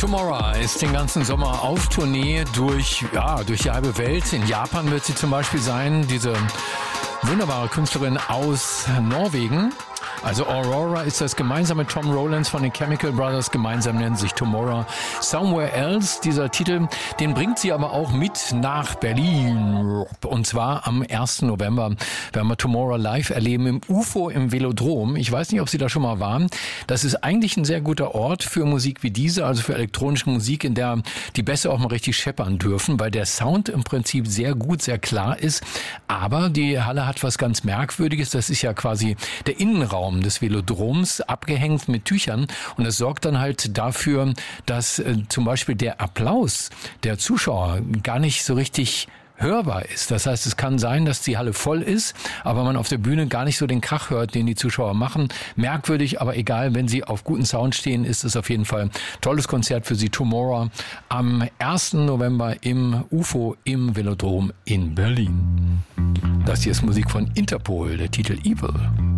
Tomorrow ist den ganzen Sommer auf Tournee durch die halbe Welt. In Japan wird sie zum Beispiel sein, diese wunderbare Künstlerin aus Norwegen. Also Aurora ist das gemeinsam mit Tom Rowlands von den Chemical Brothers. Gemeinsam nennen sich Tomorrow Somewhere Else. Dieser Titel, den bringt sie aber auch mit nach Berlin. Und zwar am 1. November werden wir Tomorrow live erleben im UFO im Velodrom. Ich weiß nicht, ob Sie da schon mal waren. Das ist eigentlich ein sehr guter Ort für Musik wie diese, also für elektronische Musik, in der die Bässe auch mal richtig scheppern dürfen, weil der Sound im Prinzip sehr gut, sehr klar ist. Aber die Halle hat was ganz Merkwürdiges. Das ist ja quasi der Innenraum des Velodroms, abgehängt mit Tüchern, und das sorgt dann halt dafür, dass zum Beispiel der Applaus der Zuschauer gar nicht so richtig hörbar ist. Das heißt, es kann sein, dass die Halle voll ist, aber man auf der Bühne gar nicht so den Krach hört, den die Zuschauer machen. Merkwürdig, aber egal, wenn Sie auf guten Sound stehen, ist es auf jeden Fall ein tolles Konzert für Sie. Tomorrow am 1. November im UFO im Velodrom in Berlin. Das hier ist Musik von Interpol, der Titel Evil.